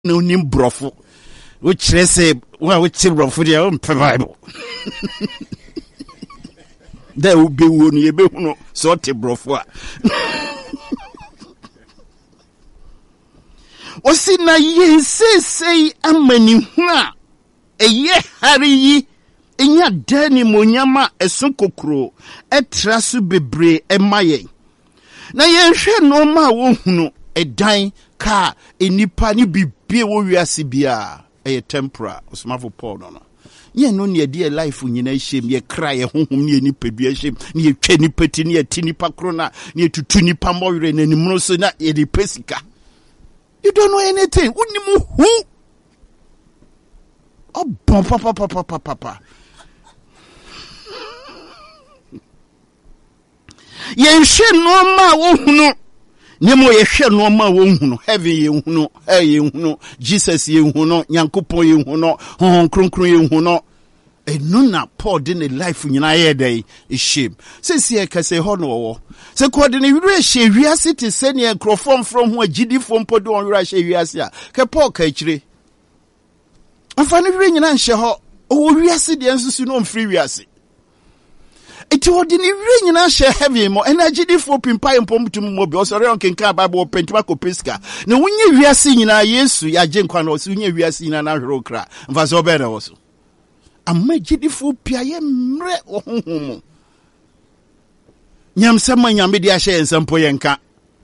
no nim brofo which say well which brofo dey on Bible there will be one ye be no sort brofo osi na ye say amani hu a eye hari yi enya dani monyama esun kokro etrasu bebre emaye na ye hwe no ma wo hunu edan ka enipa ni bibie wo wiase bia eye tempera osmafo Paul no ye no ne de life nyina hiem ye kra ye honhom ne enipa dua hiem ne ye twa nipa ti ne ye ti nipa kro na ne tutu nipa mowere na nimro so na ye de pesika. You don't know anything. Unimu who? Oh, papa. Ye she no ma wo hunu. Nemo ye she no ma wo hunu. Heaven ye hunu, hell ye hunu, Jesus ye hunu, Nyankopon ye hunu, hon kronkron ye hunu. Enuna Paul de ne life nyina ye dey shame. Sesi e kase ho no wo. Se ko de ne wire hye wiase te se ne enkrofom from ho agidi fom podo on wire hye wiase a. Ke Paul ka kire. Afa ne wire nyina nhye ho. O wiase de ensusu no mfiri wiase. Eti wo de ne wire nyina hye heavy mo energy fo pimpa empomtum mo bi osore on kenka Bible pentima ko peska. Ne wonye wiase nyina Yesu ya je nkwa no so wonye wiase nyina na hwere okra. Mfa so be na wo so. Amagidifo pia ye mre ohunhum nyamsama nyame de ahye ensampo yenka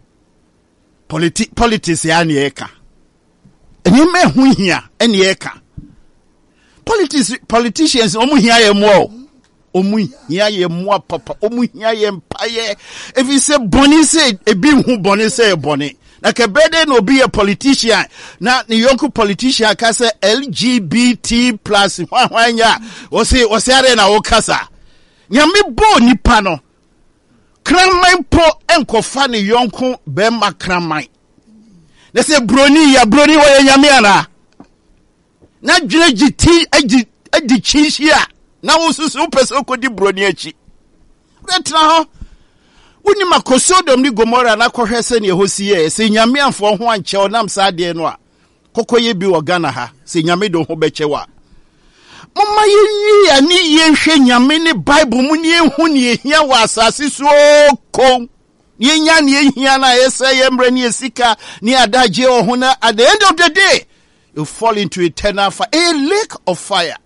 politics ya ne eka eni me hu hia eni eka politicians omu hia ye mo omu hia ye mo papa omu hia ye mpaye if you say boni say ebi hu boni say boni na kebede no be a politician na ni yonku politician ka say LGBT+ hwanya wose are na wo kasa nyame bo nipa no kraman po enkofa ni yonku be ma kraman na say broni wo nyame ana na dwene giti adi chinhia na wo susu pese okodi broni achi retra ho Uni makosodom ni Gomora na kohwese ne hosiye se nyame amfo ho anche onam saade no a kokoye bi wo Ghana ha se nyame do ho bechewa mama ye ani ye hwe nyame ne Bible mu ne hu ne ehia wa asase so ko ye nya ne ehia na yese ye mbre ne esika ne adaje o ho na at the end of the day you fall into eternal fire, a lake of fire.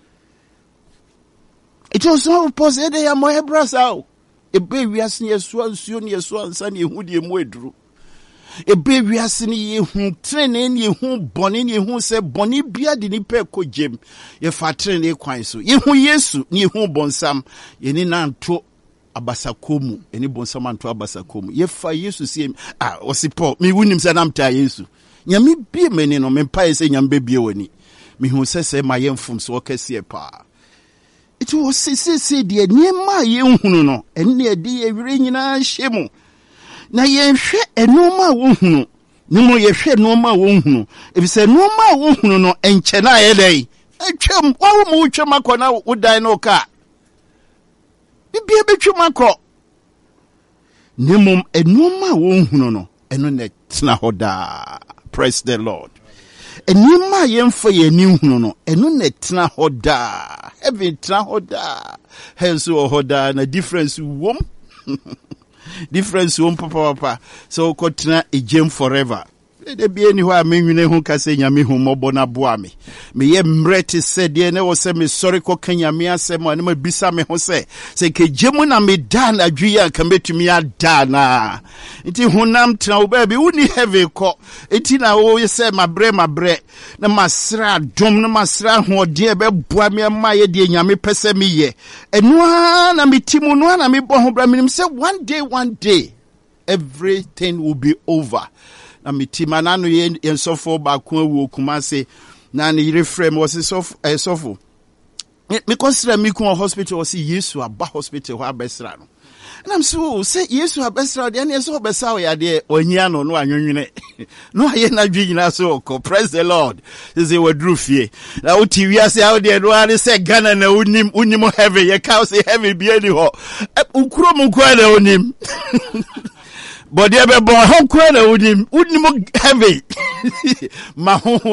It was not possible ya mo hebrasa ebe wiase ye so ansuo ne so ansa ne hu de mu eduru ebe wiase ne ye hu trene ne ye hu bone ne ye hu se bone bia de ni pe ko jem ye fa trene kwan so ye hu Yesu ne ye hu bonsam ye ni nanto abasakomu eni bonsam anto abasakomu ye fa Yesu sie osipo mi wunim se nam ta Yesu nyame bie meni no me pa se nyame bie wani mi hu se ma ye mfum so kase pa. It was say dear near my young no, and near dear ring shemu. Na ye share a normal woman, no more ye share normal woman. If it's a normal woman no, and Chena day, a chum, all mucha macona would die no car. It be a bit you macro. Nimum a normal woman no, and on that snahoda. Praise the Lord. And you my young for ye new no, and no net na hoda, heavy tra hoda, hence or hoda, and a difference womb, papa, so cotina a gem forever. There be anywhere meaning who can say Yami who mobona buami. Me ye mreti said, ye never say me sorry ko Kenya me say mo anima bisa me ho say ke jemuna me dan adwia kan betumi adana. Iti honam tena baby uni heavy ko. Iti na wo say mabre na masra dom na masra hoden be boa me ma ye de nyame pese me ye. Eno na me timu no na me bo ho bra me say one day everything will be over. Na mitima nanu ye sofo ba ko awu Kumase na ne reframe was sofo me consider me ko hospital was Yesu aba hospital ho abesra no na am so say Yesu abesra de na so obesa ya de ohia no anwunwene no aye na dwunyina so ko. Praise the Lord. This is wadru fie na uti wiase how de no ani say Ghana na unim heavy ye ka say heavy bi ani ho ukuro mu ko na unim But they be born home, unim heavy. Ma